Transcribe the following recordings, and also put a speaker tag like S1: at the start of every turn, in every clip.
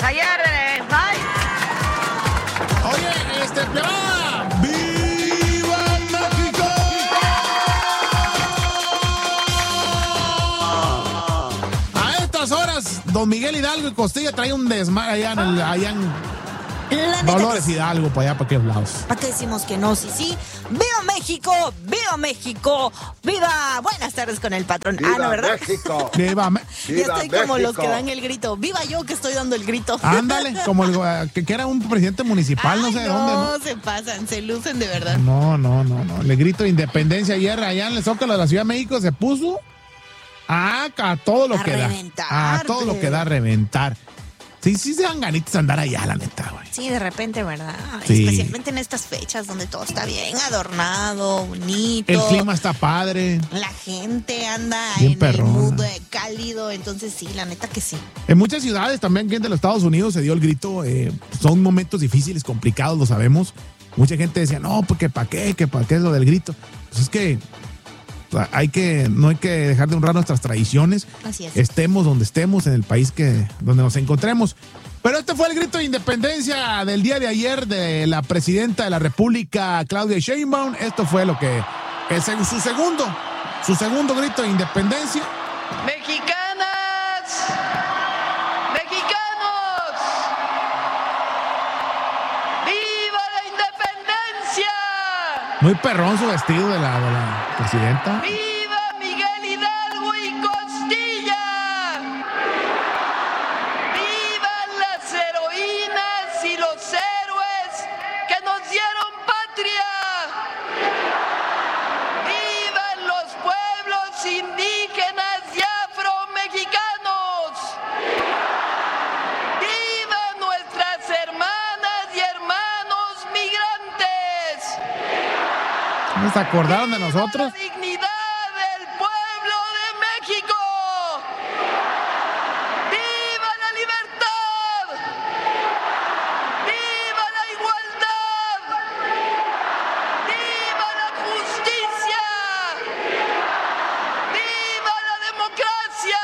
S1: ayer. Bye.
S2: Oye, ¡viva México! A estas horas, don Miguel Hidalgo y Costilla trae un desmadre allá en Dolores Hidalgo, para allá, para aquellos lados.
S3: ¿Para qué decimos que no? Sí. ¡Viva México! ¡Viva México! ¡Viva! Buenas tardes con el patrón.
S4: ¡Viva
S3: ¿no, verdad?
S4: México!
S2: ¡Viva
S3: Ya estoy como los que dan el grito. ¡Viva yo que estoy dando el grito!
S2: Ándale, como el que era un presidente municipal, no sé de dónde, ¿no?
S3: No, se pasan, se lucen de verdad.
S2: No. Le grito de independencia ayer allá en el Zócalo de la Ciudad de México se puso a todo lo
S3: A
S2: que da.
S3: reventar,
S2: A todo lo que da a reventar. Sí se dan ganitas de andar allá, la neta, güey.
S3: Sí, de repente, ¿verdad?
S2: Sí.
S3: Especialmente en estas fechas donde todo está bien adornado, bonito.
S2: El clima está padre.
S3: La gente anda
S2: Bien
S3: en
S2: perrona.
S3: el mood cálido, entonces sí, la neta que sí.
S2: En muchas ciudades también, aquí en los Estados Unidos, se dio el grito. Son momentos difíciles, complicados, lo sabemos. Mucha gente decía, no, pues que para qué es lo del grito. Pues es que no hay que dejar de honrar nuestras tradiciones.
S3: Así es.
S2: Estemos donde estemos, en el país donde nos encontremos. Pero este fue el grito de independencia del día de ayer de la presidenta de la República, Claudia Sheinbaum. Esto fue lo que es su segundo grito de independencia.
S1: Mexicanas, mexicanos, ¡viva la independencia!
S2: Muy perrón su vestido de la presidenta.
S1: ¡Viva Miguel Hidalgo y Costilla! ¡Vivan las heroínas y los héroes que nos dieron patria! ¡Vivan los pueblos indígenas y afromexicanos! ¡Vivan nuestras hermanas y hermanos migrantes!
S2: ¿Se acordaron de nosotros?
S1: ¡La dignidad del pueblo de México! ¡Viva la libertad! ¡Viva la igualdad! ¡Viva la justicia! ¡Viva la democracia!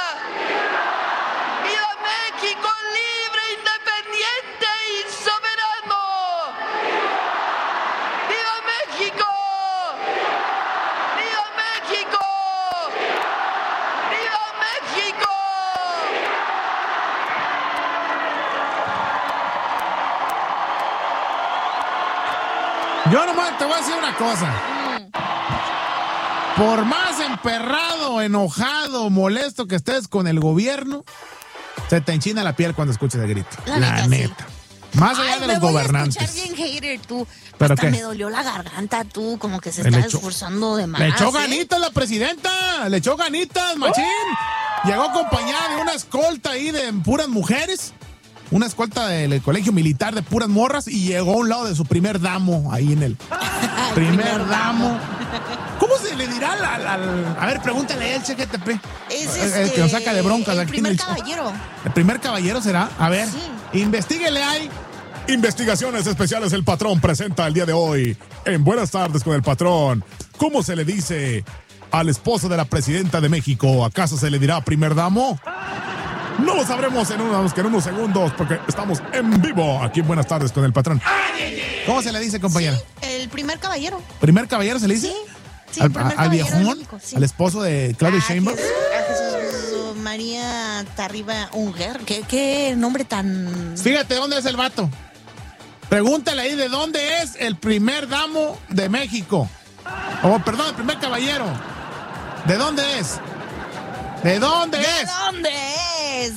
S1: ¡Viva México libre, independiente y soberano! ¡Viva México! ¡Viva México! ¡Viva México!
S2: Yo nomás te voy a decir una cosa. Por más emperrado, enojado, molesto que estés con el gobierno, se te enchina la piel cuando escuchas el grito. La neta. Más allá de los gobernantes.
S3: Voy a escuchar bien hater, tú.
S2: ¿Pero
S3: Hasta
S2: qué?
S3: me dolió la garganta, tú, como que se
S2: Le
S3: está
S2: echó-
S3: esforzando de más.
S2: Le echó
S3: ¿eh?
S2: ganitas la presidenta. Le echó ganitas, machín. Llegó acompañada de una escolta ahí de puras mujeres. Una escolta del colegio militar de puras morras. Y llegó a un lado de su primer damo ahí en el primer damo. ¿Cómo se le dirá al... A ver, pregúntale a él, CGTP.
S3: Es
S2: El que nos saca de broncas
S3: el
S2: aquí
S3: primer
S2: en el show.
S3: caballero.
S2: ¿El primer caballero será? A ver,
S3: Sí.
S2: Investíguele ahí. Investigaciones Especiales El Patrón presenta el día de hoy en Buenas Tardes con el Patrón. ¿Cómo se le dice al esposo de la presidenta de México? ¿Acaso se le dirá primer damo? No lo sabremos en unos segundos porque estamos en vivo aquí en Buenas Tardes con el Patrón. ¿Cómo se le dice, compañera?
S3: El primer caballero.
S2: ¿Primer caballero se le dice?
S3: Sí, el primer
S2: ¿Al
S3: caballero de
S2: viejón?
S3: México, sí.
S2: ¿Al esposo de Claudia
S3: Ah,
S2: Sheinbaum?
S3: Jesús María Tarriba Unger. ¿Qué nombre tan...
S2: Fíjate dónde es el vato. Pregúntale ahí de dónde es el primer damo de México. Perdón, el primer caballero. ¿De dónde es? ¿De dónde
S3: ¿De
S2: es?
S3: dónde es?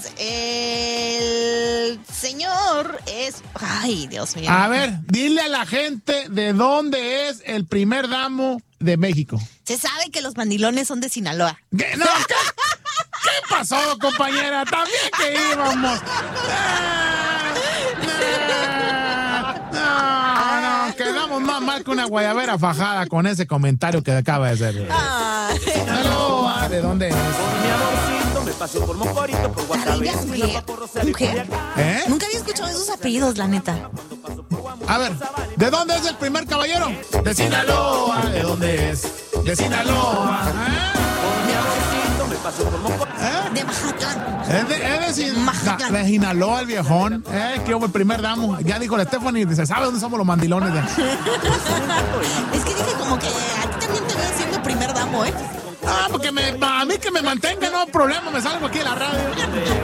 S3: El señor es... Ay, Dios mío.
S2: A ver, dile a la gente de dónde es el primer damo de México.
S3: Se sabe que los mandilones son de Sinaloa.
S2: ¿Qué? No, ¿qué pasó, compañera? También que íbamos. No, quedamos más mal que una guayabera fajada con ese comentario que acaba de hacer. Sinaloa, ¿de dónde es?
S3: Tarriba Unger.
S2: ¿Eh?
S3: Nunca había escuchado esos apellidos, la neta.
S2: A ver, ¿de dónde es el primer caballero? De Sinaloa. ¿De dónde es? De Sinaloa.
S3: De Mazatlán.
S4: Es de
S3: Mazatlán.
S4: de Sinaloa, el viejón. Que hubo el primer damo. Ya dijo la Stephanie, se sabe dónde somos los mandilones.
S3: Es que dije como que a ti también te veo siendo primer damo, ¿eh?
S4: Porque a mí que me mantenga, no hay problema, me salgo aquí de la radio.